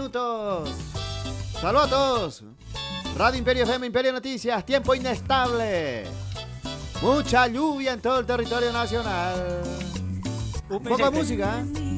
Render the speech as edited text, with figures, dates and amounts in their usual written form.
minutos. Saludos a todos. Radio Imperio FM, Imperio Noticias, tiempo inestable. Mucha lluvia en todo el territorio nacional. Un poco de música, ¿eh?